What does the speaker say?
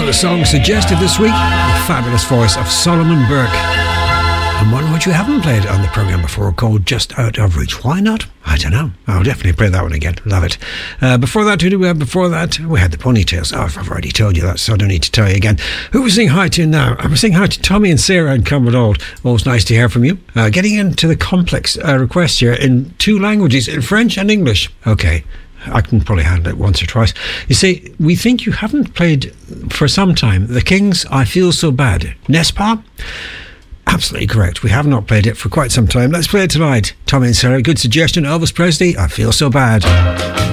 another song suggested this week, the fabulous voice of Solomon Burke. And one which we haven't played on the programme before, called Just Out of Reach. Why not? I don't know. I'll definitely play that one again. Love it. Before that, we had the Ponytails. Oh, I've already told you that, so I don't need to tell you again. Who we're saying hi to now? I'm saying hi to Tommy and Sarah in Cumbernauld. Always nice to hear from you. Getting into the complex request here in two languages, in French and English. Okay. I can probably handle it once or twice. You see, we think you haven't played for some time The Kings' I Feel So Bad. N'est-ce pas? Absolutely correct. We have not played it for quite some time. Let's play it tonight. Tommy and Sarah, good suggestion. Elvis Presley, I Feel So Bad.